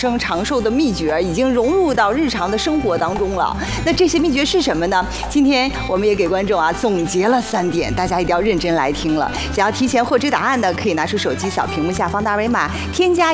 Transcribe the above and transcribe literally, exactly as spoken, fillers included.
生长寿的秘诀已经融入到日常的生活当中了。那这些秘诀是什么呢？今天我们也给观众啊总结了三点，大家一定要认真来听了。想要提前获知答案的，可以拿出手机扫屏幕下方的二维码，添加